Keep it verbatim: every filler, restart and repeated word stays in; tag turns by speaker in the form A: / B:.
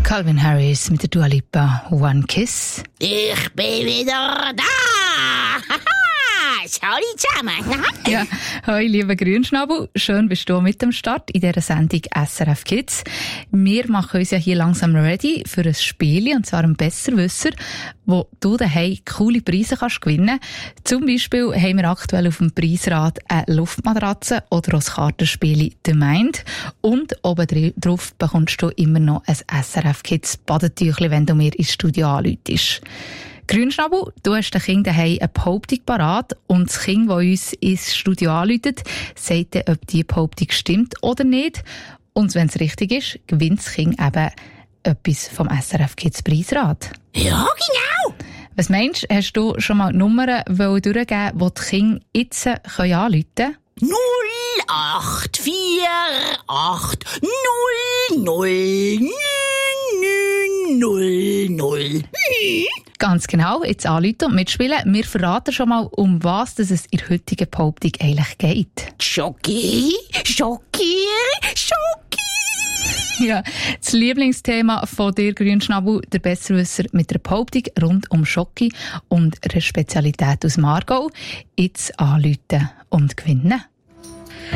A: Calvin Harris mit der Dua Lipa, One Kiss.
B: Ich bin wieder da! Hallo zusammen!
A: Ja, hoi lieber Grünschnabel, schön bist du mit am Start in dieser Sendung S R F Kids. Wir machen uns ja hier langsam ready für ein Spiel, und zwar ein Besserwisser, wo du daheim coole Preise kannst gewinnen. Zum Beispiel haben wir aktuell auf dem Preisrad eine Luftmatratze oder auch das Kartenspiel «The Mind». Und oben drauf bekommst du immer noch ein S R F Kids Badetüchli, wenn du mir ins Studio anrufst. Grünschnabel, du hast den Kind daheim eine Behauptung parat, und das Kind, das uns ins Studio anruft, sagt dann, ob die Behauptung stimmt oder nicht. Und wenn es richtig ist, gewinnt das Kind eben etwas vom S R F Kids Preisrad.
B: Ja, genau!
A: Was meinst du, hast du schon mal die Nummern durchgegeben, die die Kinder jetzt anrufen können?
B: null acht vier acht null null neun null null.
A: Ganz genau, jetzt anrufen und mitspielen. Wir verraten schon mal, um was es in der heutigen Behauptung eigentlich geht.
B: Schoki, Schoki, Schoki.
A: Ja, das Lieblingsthema von dir, Grünschnabel, der Besserwisser mit der Behauptung rund um Schoki und einer Spezialität aus Margau. Jetzt anrufen und gewinnen.